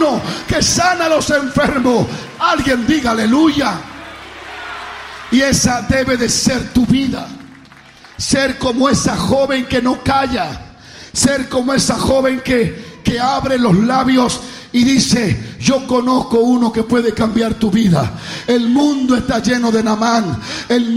uno que sana a los enfermos. Alguien diga aleluya. Y esa debe de ser tu vida. Ser como esa joven que no calla. Ser como esa joven que abre los labios y dice: yo conozco uno que puede cambiar tu vida. El mundo está lleno de Naamán.